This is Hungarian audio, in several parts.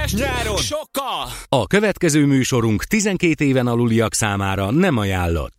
Nyáron sokkal! A következő műsorunk 12 éven aluliak számára nem ajánlott.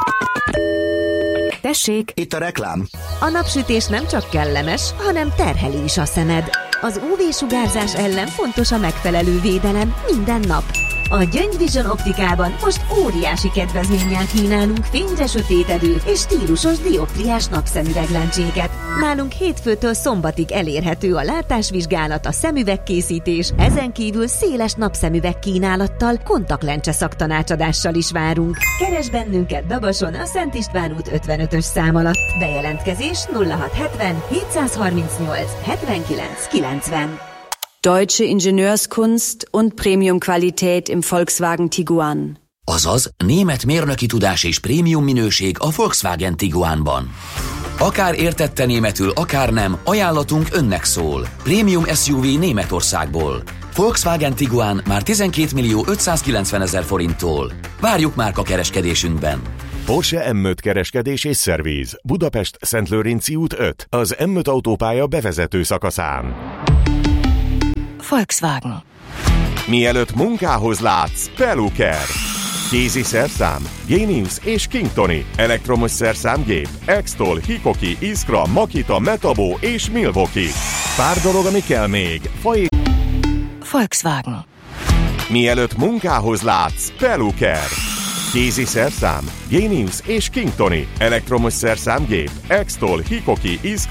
Tessék! Itt a reklám. A napsütés nem csak kellemes, hanem terheli is a szemed. Az UV-sugárzás ellen fontos a megfelelő védelem minden nap. A Gyöngy Vision optikában most óriási kedvezménnyel kínálunk fényre sötétedő és stílusos dioptriás napszemüveglencséket. Nálunk hétfőtől szombatig elérhető a látásvizsgálat, a szemüvegkészítés, ezen kívül széles napszemüveg kínálattal, kontaktlencse szaktanácsadással is várunk. Keresd bennünket Dabason a Szent István út 55-ös szám alatt. Bejelentkezés 0670 738 79 90. Deutsche Ingenieurskunst und Premium-Qualität im Volkswagen Tiguan. Azaz, német mérnöki tudás és prémium minőség a Volkswagen Tiguanban. Akár értette németül, akár nem, ajánlatunk önnek szól. Prémium SUV Németországból. Volkswagen Tiguan már 12.590.000 forinttól. Várjuk márka kereskedésünkben. Porsche M5 kereskedés és szerviz. Budapest Szentlőrinci út 5. Az M5 autópálya bevezető szakaszán. Volkswagen. Mielőtt munkához látsz, Peluker. Kézi szerszám, Genius és Kingtoni. Elektromos szerszámgép, Extol, Hikoki, Iskra, Makita, Metabo és Milwaukee. Pár dolog, ami kell még. Volkswagen. Mielőtt munkához látsz, Peluker. Kézi szerszám, Genius és Kingtoni. Elektromos szerszámgép, Extol, Hikoki, Iskra,